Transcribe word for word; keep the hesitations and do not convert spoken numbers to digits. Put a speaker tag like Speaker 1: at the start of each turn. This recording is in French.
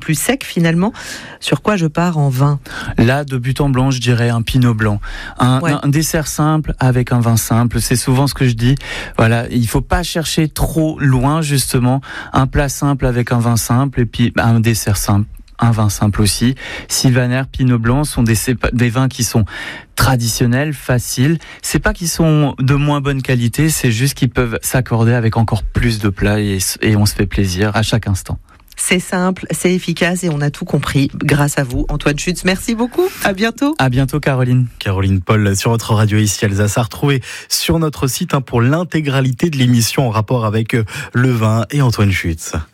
Speaker 1: plus sec finalement. Sur quoi je pars en vin ?
Speaker 2: Là, de but en blanc, je dirais un pinot blanc. Un, ouais. un, un dessert simple avec un vin simple. C'est souvent ce que je dis. Voilà, il faut pas chercher trop loin, justement. Un plat simple avec un vin simple et puis un dessert simple. Un vin simple aussi. Sylvaner, Pinot Blanc sont des, des vins qui sont traditionnels, faciles. C'est pas qu'ils sont de moins bonne qualité, c'est juste qu'ils peuvent s'accorder avec encore plus de plats et, et on se fait plaisir à chaque instant.
Speaker 1: C'est simple, c'est efficace et on a tout compris grâce à vous. Antoine Schütz, merci beaucoup. À bientôt.
Speaker 2: À bientôt, Caroline.
Speaker 3: Caroline Paul sur notre radio ici Alsace, à retrouver sur notre site pour l'intégralité de l'émission en rapport avec le vin et Antoine Schütz.